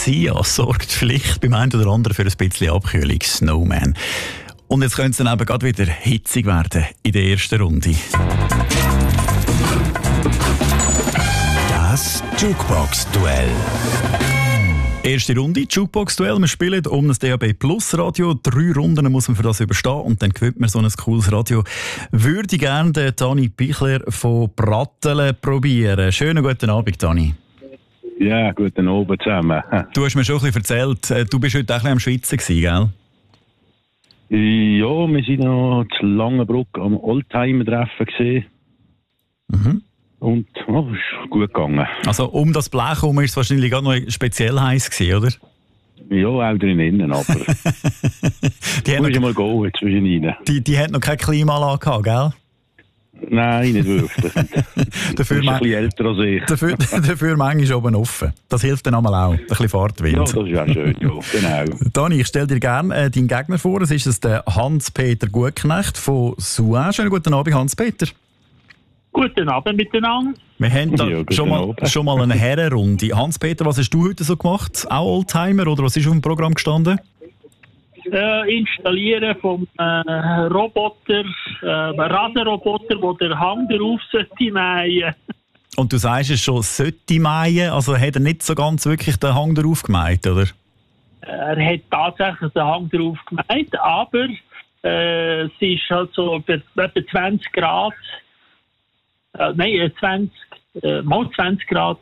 Sia sorgt vielleicht beim einen oder anderen für ein bisschen Abkühlung. Snowman. Und jetzt könnte es dann eben gerade wieder hitzig werden in der ersten Runde. Das Jukebox-Duell. Erste Runde, Jukebox-Duell. Wir spielen um das DAB Plus Radio. 3 Runden muss man für das überstehen und dann gewinnt man so ein cooles Radio. Würde gerne den Dani Pichler von Brattelen probieren. Schönen guten Abend, Dani. Ja, guten Abend zusammen. Du hast mir schon ein bisschen erzählt, du bist heute auch ein bisschen am Schwitzen gewesen, gell? Ja, wir waren noch zu Langenbruck am Oldtimer-Treffen gesehen. Mhm. Und es ist gut gegangen. Also um das Blech herum war es wahrscheinlich gerade noch speziell heiß gewesen, oder? Ja, auch drinnen, aber die muss ich mal gehen zwischen rein. Die hat noch keine Klimaanlage gehabt, gell? Nein, nicht wirklich. Dafür ist ein bisschen älter als ich. Dafür manchmal oben offen. Das hilft dann einmal auch, ein bisschen Fahrtwind. Ja, das ist auch schön, ja, genau. Dani, ich stelle dir gerne deinen Gegner vor. Es ist der Hans-Peter Gutknecht von Souen. Schönen guten Abend, Hans-Peter. Guten Abend miteinander. Wir haben da schon mal eine Herrenrunde. Hans-Peter, was hast du heute so gemacht? Auch Oldtimer oder was ist auf dem Programm gestanden? Installieren vom Roboter, Rasenroboter, wo der Hang drauf sollte mähen. Und du sagst es schon, sollte mähen, also hat er nicht so ganz wirklich den Hang drauf gemäht, oder? Er hat tatsächlich den Hang drauf gemäht, aber es ist halt so etwa 20 Grad, 20 Grad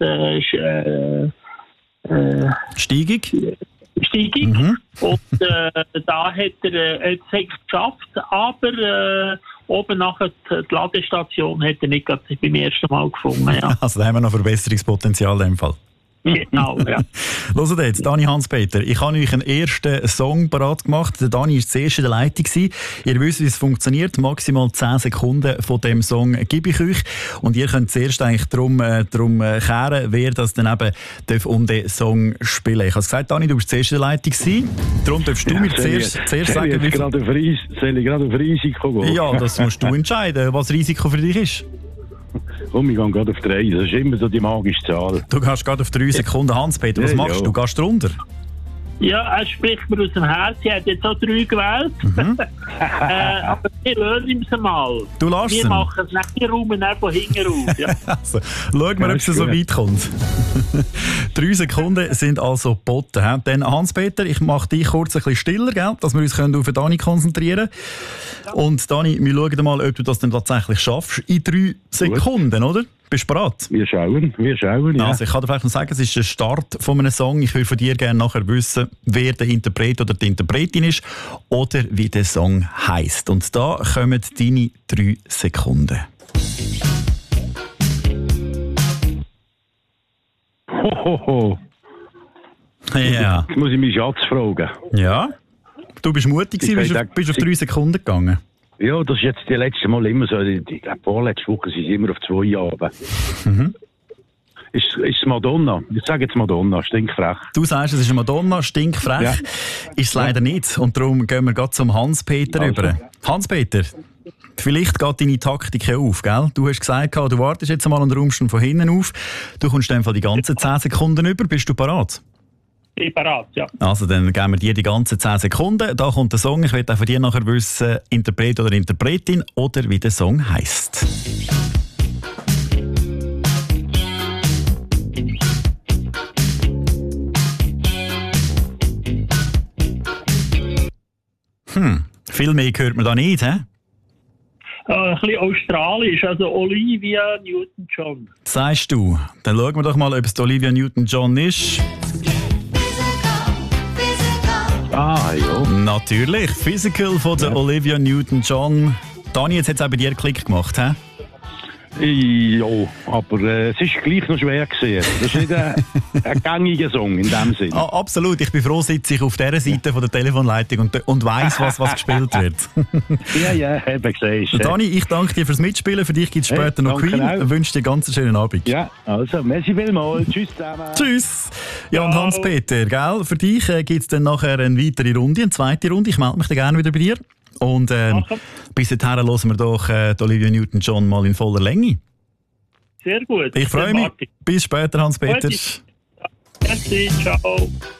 Steigung. Mhm. Und da hat er es geschafft, aber oben nachher die Ladestation hat er nicht gerade beim ersten Mal gefunden. Ja. Also da haben wir noch Verbesserungspotenzial in dem Fall. Genau, ja. Hört jetzt, Dani, Hans-Peter, ich habe euch einen ersten Song parat gemacht. Der Dani war zuerst in der Leitung. Ihr wisst, wie es funktioniert. Maximal 10 Sekunden von dem Song gebe ich euch. Und ihr könnt zuerst eigentlich darum kehren, wer das dann eben um den Song spielen darf. Ich habe gesagt, Dani, du bist zuerst in der Leitung gewesen. Darum darfst du mir zuerst sagen, wie soll ich gerade auf Risiko gehen? Ja, das musst du entscheiden, was Risiko für dich ist. Komm, ich gehe gerade auf 3. Das ist immer so die magische Zahl. Du gehst gerade auf 3 Sekunden. Hans-Peter, was machst du? Du gehst runter? Ja, er spricht mir aus dem Herzen. Er hat jetzt auch 3 gewählt. Mhm. Aber wir hören ihm mal. Du lässt wir machen es nicht. Wir räumen ihn von hinten auf. Ja. Also, schau mal, ob es so weit kommt. 3 Sekunden sind also geboten. Dann Hans-Peter, ich mache dich kurz ein bisschen stiller, gell, dass wir uns auf den Dani konzentrieren können. Und Dani, wir schauen mal, ob du das dann tatsächlich schaffst in 3 Sekunden, oder? Bist du bereit? Wir schauen, ja. Also ich kann dir vielleicht noch sagen, es ist der Start von einem Song. Ich würde von dir gerne nachher wissen, wer der Interpret oder die Interpretin ist oder wie der Song heisst. Und da kommen deine 3 Sekunden. Hohoho. Ja. Jetzt muss ich meinen Schatz fragen. Ja? Du bist mutig gewesen, bist auf 3 Sekunden gegangen. Ja, das ist jetzt die letzte Mal immer so. Ich glaube, vorletzte Woche sind sie immer auf 2 Jahre. Mhm. Ist es Madonna? Ich sage jetzt Madonna, stinkfrech. Du sagst, es ist Madonna, stinkfrech. Ja. Ist es leider nicht. Und darum gehen wir gerade zum Hans-Peter über. Hans-Peter, vielleicht geht deine Taktik auf, gell? Du hast gesagt, du wartest jetzt mal und räumst von hinten auf. Du kommst einfach die ganzen 10 Sekunden über. Bist du parat? Ich bin bereit, ja. Also, dann geben wir dir die ganzen 10 Sekunden. Da kommt der Song. Ich will auch von dir nachher wissen, Interpret oder Interpretin oder wie der Song heisst. Viel mehr hört man da nicht, hä? Ein bisschen australisch, also Olivia Newton-John. Das sagst du. Dann schauen wir doch mal, ob es Olivia Newton-John ist. Ah, ja. Natürlich. Physical von der Olivia Newton-John. Dani, jetzt hat es auch bei dir Klick gemacht, hä? Ja, aber es ist gleich noch schwer gewesen. Das ist nicht ein gängiger Song in dem Sinne. Ah, absolut. Ich bin froh, sitze ich auf dieser Seite von der Telefonleitung und weiss, was gespielt wird. ja, eben gesehen. Dani, ich danke dir fürs Mitspielen. Für dich gibt es später noch Queen. Ich wünsche dir einen ganz schönen Abend. Ja, also, merci vielmals. Tschüss zusammen. Tschüss. Ja, und Hans-Peter, gell? Für dich gibt es dann nachher eine weitere Runde, eine zweite Runde. Ich melde mich dann gerne wieder bei dir. Und bis dahin hören wir doch Olivia Newton-John mal in voller Länge. Sehr gut. Ich freue mich. Bis später, Hans-Peter. Ja. Merci, ciao.